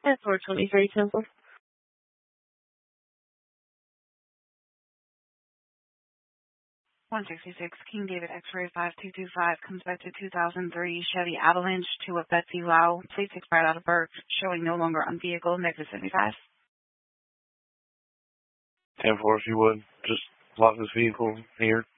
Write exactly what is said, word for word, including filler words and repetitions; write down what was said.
That's four twenty-three Temple. one sixty-six King David X-ray five two two five comes back to two thousand three Chevy Avalanche to a Betsy Lau. Please expired out of birth, showing no longer on vehicle, negative seventy-five. ten four, if you would. Just lock this vehicle here.